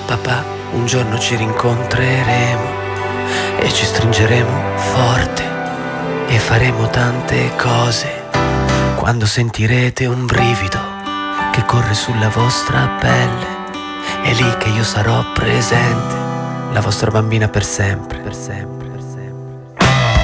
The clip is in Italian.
Papà, un giorno ci rincontreremo e ci stringeremo forte e faremo tante cose. Quando sentirete un brivido che corre sulla vostra pelle, è lì che io sarò presente, la vostra bambina per sempre, per sempre.